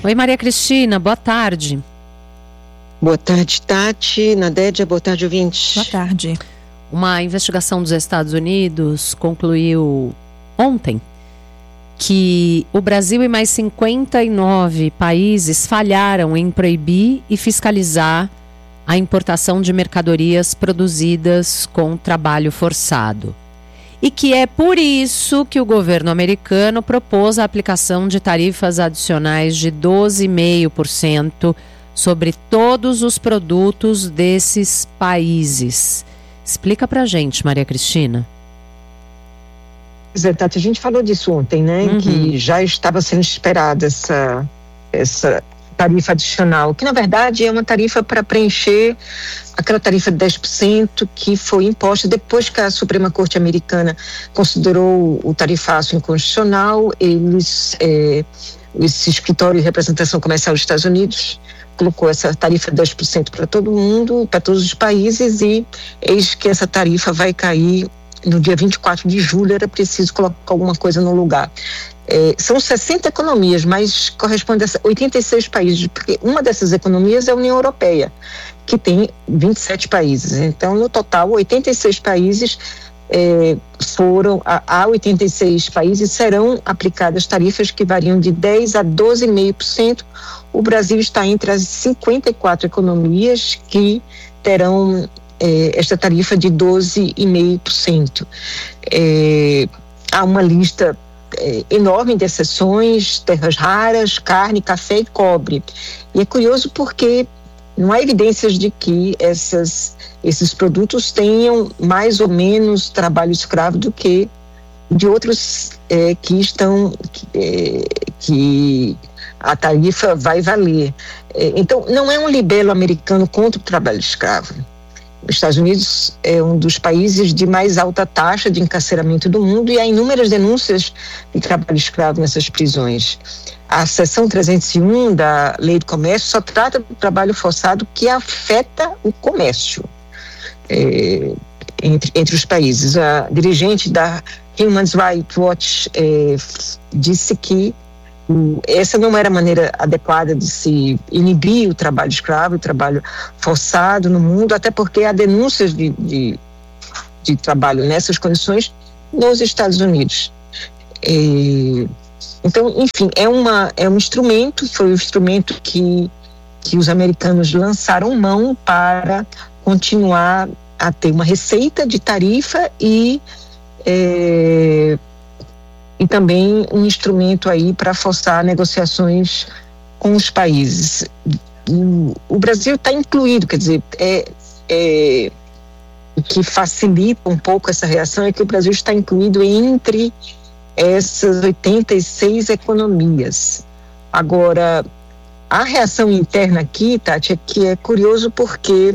Oi, Maria Cristina, boa tarde. Boa tarde, Tati, Nadédia, boa tarde, ouvintes. Boa tarde. Uma investigação dos Estados Unidos concluiu ontem que o Brasil e mais 59 países falharam em proibir e fiscalizar a importação de mercadorias produzidas com trabalho forçado. E que é por isso que o governo americano propôs a aplicação de tarifas adicionais de 12,5% sobre todos os produtos desses países. Explica pra gente, Maria Cristina. Zé, Tati, a gente falou disso ontem, né? Que já estava sendo esperada essa tarifa adicional, que na verdade é uma tarifa para preencher aquela tarifa de 10% que foi imposta depois que a Suprema Corte Americana considerou o tarifaço inconstitucional. Esse escritório de representação comercial dos Estados Unidos colocou essa tarifa de 10% para todo mundo, para todos os países, e eis que essa tarifa vai cair no dia 24 de julho. Era preciso colocar alguma coisa no lugar. São 60 economias, mas corresponde a 86 países, porque uma dessas economias é a União Europeia, que tem 27 países. Então, no total, 86 países a 86 países serão aplicadas tarifas que variam de 10% a 12,5%. O Brasil está entre as 54 economias que terão esta tarifa de 12,5%. Há uma lista enorme de exceções: terras raras, carne, café e cobre. E é curioso porque não há evidências de que esses produtos tenham mais ou menos trabalho escravo do que de outros que a tarifa vai valer. Então, não é um libelo americano contra o trabalho escravo. Os Estados Unidos é um dos países de mais alta taxa de encarceramento do mundo e há inúmeras denúncias de trabalho escravo nessas prisões. A seção 301 da Lei do Comércio só trata do trabalho forçado que afeta o comércio entre os países. A dirigente da Human Rights Watch disse que essa não era a maneira adequada de se inibir o trabalho escravo, o trabalho forçado no mundo, até porque há denúncias de trabalho nessas condições nos Estados Unidos. Então, enfim, é um instrumento, foi o instrumento que os americanos lançaram mão para continuar a ter uma receita de tarifa e também um instrumento aí para forçar negociações com os países. O Brasil está incluído, quer dizer, o que facilita um pouco essa reação é que o Brasil está incluído entre essas 86 economias. Agora, a reação interna aqui, Tati, é que é curioso porque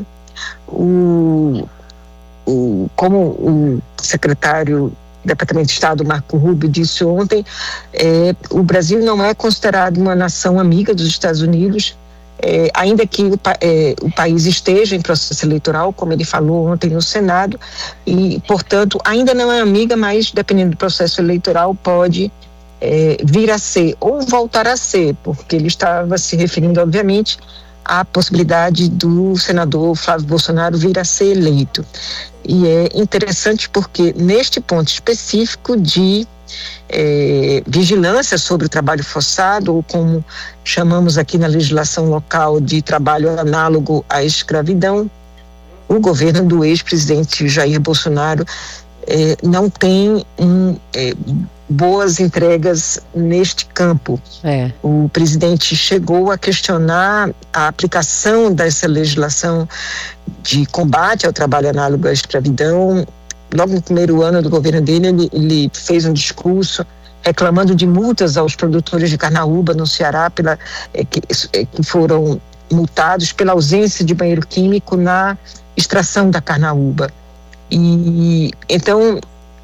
como o secretário do Departamento de Estado, Marco Rubio, disse ontem, o Brasil não é considerado uma nação amiga dos Estados Unidos, ainda que o país esteja em processo eleitoral, como ele falou ontem no Senado, e, portanto, ainda não é amiga, mas, dependendo do processo eleitoral, pode vir a ser ou voltar a ser, porque ele estava se referindo, obviamente, à possibilidade do senador Flávio Bolsonaro vir a ser eleito. E é interessante porque, neste ponto específico de vigilância sobre o trabalho forçado, ou como chamamos aqui na legislação local de trabalho análogo à escravidão, o governo do ex-presidente Jair Bolsonaro não tem boas entregas neste campo. O presidente chegou a questionar a aplicação dessa legislação de combate ao trabalho análogo à escravidão. Logo no primeiro ano do governo dele, ele fez um discurso reclamando de multas aos produtores de carnaúba no Ceará, que foram multados pela ausência de banheiro químico na extração da carnaúba. E então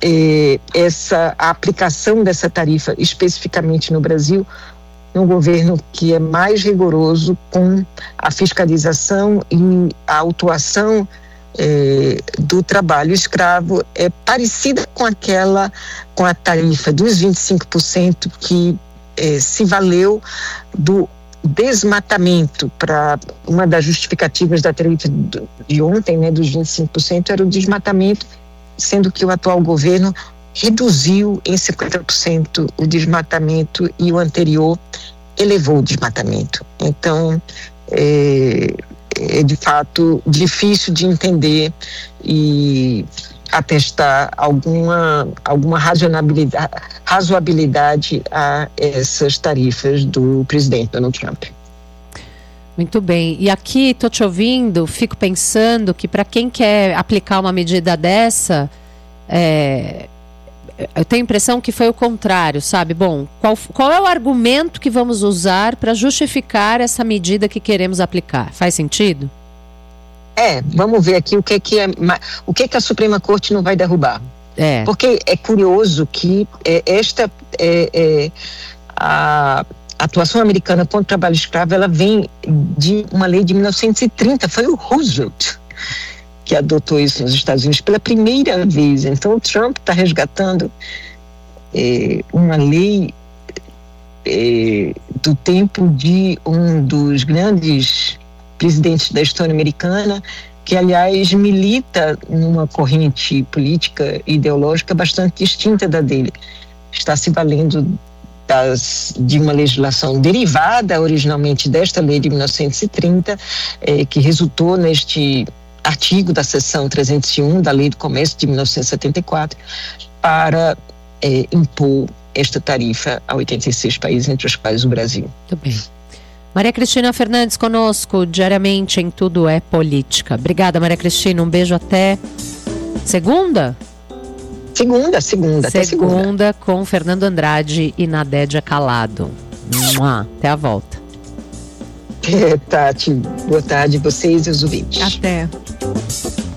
a aplicação dessa tarifa especificamente no Brasil, num governo que é mais rigoroso com a fiscalização e a autuação do trabalho escravo, é parecida com a tarifa dos 25% que se valeu desmatamento. Para uma das justificativas da tarifa de ontem, né, dos 25%, era o desmatamento, sendo que o atual governo reduziu em 50% o desmatamento e o anterior elevou o desmatamento. Então, é de fato difícil de entender e atestar alguma razoabilidade a essas tarifas do presidente Donald Trump. Muito bem. E aqui, estou te ouvindo, fico pensando que para quem quer aplicar uma medida dessa, eu tenho a impressão que foi o contrário, sabe? Bom, qual é o argumento que vamos usar para justificar essa medida que queremos aplicar? Faz sentido? Vamos ver aqui o que a Suprema Corte não vai derrubar. Porque é curioso que a atuação americana contra o trabalho escravo, ela vem de uma lei de 1930, foi o Roosevelt que adotou isso nos Estados Unidos pela primeira vez. Então o Trump está resgatando uma lei do tempo de um dos grandes presidentes da história americana, que aliás milita numa corrente política e ideológica bastante distinta da dele. Está se valendo de uma legislação derivada originalmente desta lei de 1930, que resultou neste artigo da seção 301 da Lei do Comércio de 1974, para impor esta tarifa a 86 países, entre os quais o Brasil. Muito bem. Maria Cristina Fernandes conosco diariamente em Tudo é Política. Obrigada, Maria Cristina. Um beijo até segunda? Segunda. Até segunda com Fernando Andrade e Nadédia Calado. Até a volta. Tati, boa tarde vocês e os ouvintes. Até.